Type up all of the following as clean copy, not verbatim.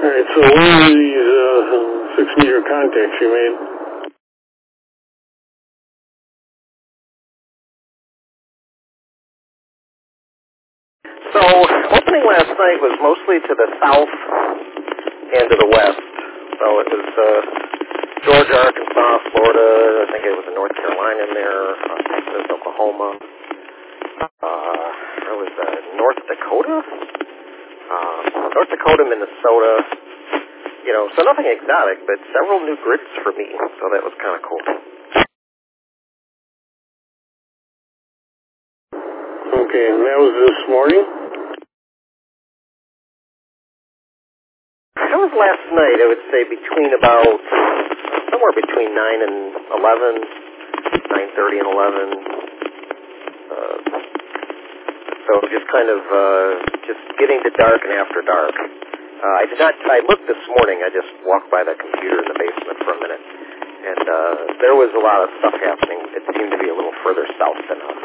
Alright, so what are these 6-meter contacts you made? So, opening last night was mostly to the south and to the west. So it was Georgia, Arkansas, Florida, I think it was in North Carolina in there, Texas, Oklahoma. There was North Dakota, Minnesota. You know, so nothing exotic, but several new grids for me, so that was kind of cool. Okay, and that was this morning? That was last night, I would say somewhere between 9 and 11, 9:30 and 11. So just kind of just getting to dark and after dark. I looked this morning, I just walked by the computer in the basement for a minute, and there was a lot of stuff happening. It seemed to be a little further south than us.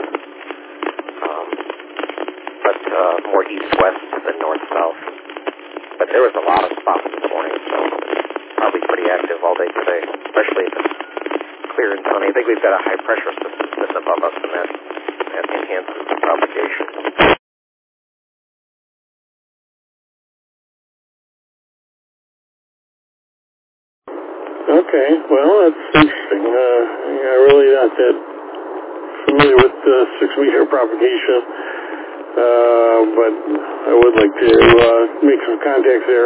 But more east-west than north-south. But there was a lot of spots this morning, so probably pretty active all day today, especially if it's clear and sunny. I think we've got a high-pressure system above us, and that enhances the propagation. Okay, well, that's interesting. I'm really not that familiar with 6-meter propagation, but I would like to make some contacts there.